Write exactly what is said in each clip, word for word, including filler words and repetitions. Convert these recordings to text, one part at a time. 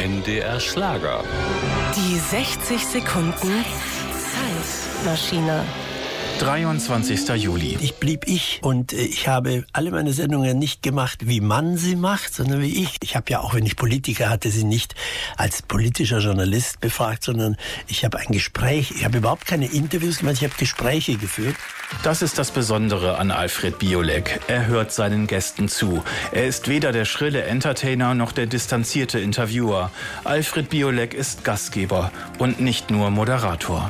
N D R Schlager. Die sechzig Sekunden Zeitmaschine. dreiundzwanzigster Juli. Ich blieb ich und äh, ich habe alle meine Sendungen nicht gemacht, wie man sie macht, sondern wie ich. Ich habe ja auch, wenn ich Politiker hatte, sie nicht als politischer Journalist befragt, sondern ich habe ein Gespräch, ich habe überhaupt keine Interviews gemacht, ich habe Gespräche geführt. Das ist das Besondere an Alfred Biolek. Er hört seinen Gästen zu. Er ist weder der schrille Entertainer noch der distanzierte Interviewer. Alfred Biolek ist Gastgeber und nicht nur Moderator.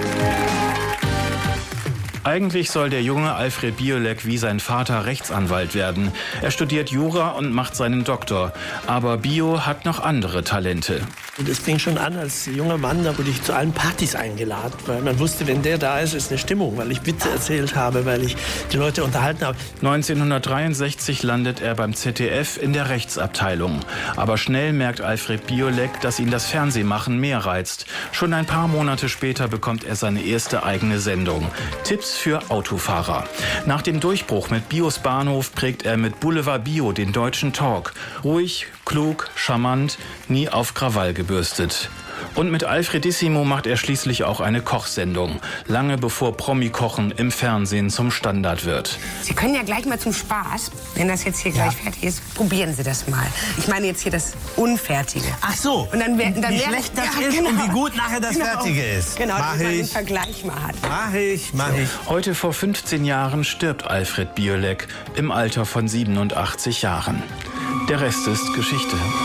Eigentlich soll der junge Alfred Biolek wie sein Vater Rechtsanwalt werden. Er studiert Jura und macht seinen Doktor. Aber Bio hat noch andere Talente. Und es fing schon an als junger Mann, da wurde ich zu allen Partys eingeladen, weil man wusste, wenn der da ist, ist eine Stimmung, weil ich Witze erzählt habe, weil ich die Leute unterhalten habe. neunzehnhundertdreiundsechzig landet er beim Z D F in der Rechtsabteilung. Aber schnell merkt Alfred Biolek, dass ihn das Fernsehmachen mehr reizt. Schon ein paar Monate später bekommt er seine erste eigene Sendung. Tipps für Autofahrer. Nach dem Durchbruch mit Bios Bahnhof prägt er mit Boulevard Bio den deutschen Talk. Ruhig, klug, charmant, nie auf Krawall gebürstet. Und mit Alfredissimo macht er schließlich auch eine Kochsendung. Lange bevor Promi-Kochen im Fernsehen zum Standard wird. Sie können ja gleich mal zum Spaß, wenn das jetzt hier gleich ja. fertig ist, probieren Sie das mal. Ich meine jetzt hier das Unfertige. Ach so, und dann, dann wie schlecht das ja, ist genau. und wie gut nachher das genau. Fertige ist. Genau, mach dass man ich. einen Vergleich mal hat. Mach ich, mach ich. Heute vor fünfzehn Jahren stirbt Alfred Biolek im Alter von siebenundachtzig Jahren. Der Rest ist Geschichte.